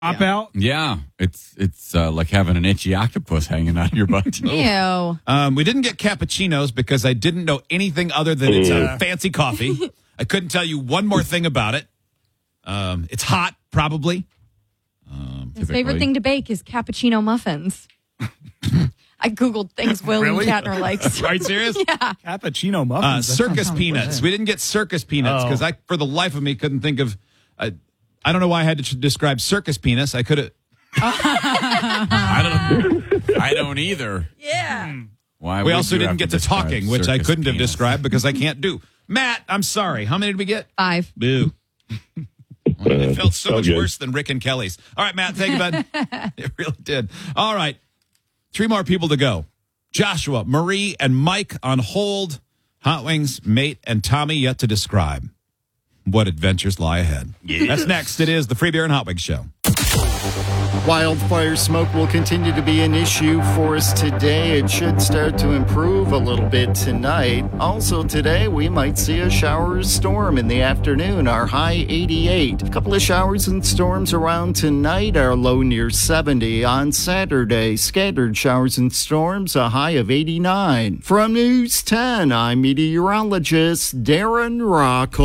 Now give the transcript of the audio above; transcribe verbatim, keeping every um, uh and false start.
Pop out? Yeah, it's it's uh, like having an itchy octopus hanging out of your butt. Ew. Um, we didn't get cappuccinos because I didn't know anything other than it's a fancy coffee. I couldn't tell you one more thing about it. Um, it's hot, probably. Um, His favorite thing to bake is cappuccino muffins. I Googled things William Really? Shatner likes. Are you serious? Yeah. Cappuccino Uh, muffins. That circus sounds peanuts. good. We didn't get circus peanuts Oh. because I, for the life of me, couldn't think of. Uh, I don't know why I had to tr- describe circus penis. I could have. I don't. I don't either. Yeah. Why? We would also you didn't have get to describe talking, which I circus couldn't have penis? described because I can't do. Matt, I'm sorry. How many did we get? Five. Boo. It felt so much Okay. worse than Rick and Kelly's. All right, Matt, thank you, bud. It really did. All right. Three more people to go. Joshua, Marie, and Mike on hold. Hot Wings, Mate, and Tommy yet to describe. What adventures lie ahead? That's next. It is the Free Beer and Hot Wings Show. Wildfire smoke will continue to be an issue for us today. It should start to improve a little bit tonight. Also today, we might see a shower or storm in the afternoon. Our high eighty-eight. A couple of showers and storms around tonight. Our low near seventy. On Saturday, scattered showers and storms, a high of eighty-nine. From News ten, I'm meteorologist Darren Rock.